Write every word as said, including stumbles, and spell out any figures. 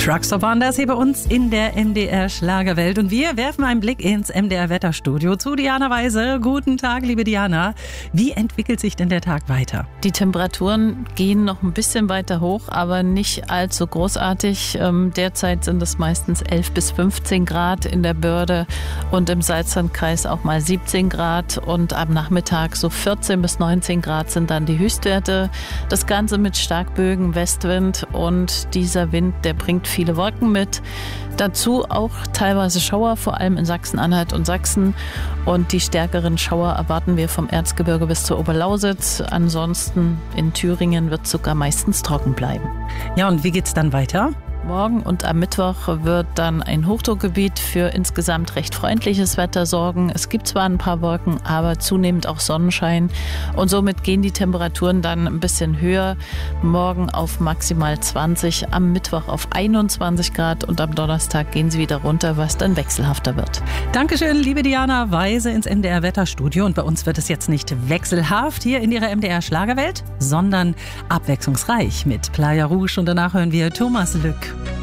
Drugstore waren das hier bei uns in der M D R Schlagerwelt. Und wir werfen einen Blick ins M D R Wetterstudio zu Diana Weise. Guten Tag, liebe Diana. Wie entwickelt sich denn der Tag weiter? Die Temperaturen gehen noch ein bisschen weiter hoch, aber nicht allzu großartig. Derzeit sind es meistens elf bis fünfzehn Grad in der Börde und im Salzlandkreis auch mal siebzehn Grad. Und am Nachmittag so vierzehn bis neunzehn Grad sind dann die Höchstwerte. Das Ganze mit Starkbögen, Westwind, und dieser Wind, der bringt viele Wolken mit. Dazu auch teilweise Schauer, vor allem in Sachsen-Anhalt und Sachsen. Und die stärkeren Schauer erwarten wir vom Erzgebirge bis zur Oberlausitz. Ansonsten in Thüringen wird es sogar meistens trocken bleiben. Ja, und wie geht's dann weiter? Morgen und am Mittwoch wird dann ein Hochdruckgebiet für insgesamt recht freundliches Wetter sorgen. Es gibt zwar ein paar Wolken, aber zunehmend auch Sonnenschein. Und somit gehen die Temperaturen dann ein bisschen höher. Morgen auf maximal zwanzig, am Mittwoch auf einundzwanzig Grad und am Donnerstag gehen sie wieder runter, was dann wechselhafter wird. Dankeschön, liebe Diana Weise ins M D R Wetterstudio. Und bei uns wird es jetzt nicht wechselhaft hier in ihrer M D R Schlagerwelt, sondern abwechslungsreich mit Playa Rouge. Und danach hören wir Thomas Lück.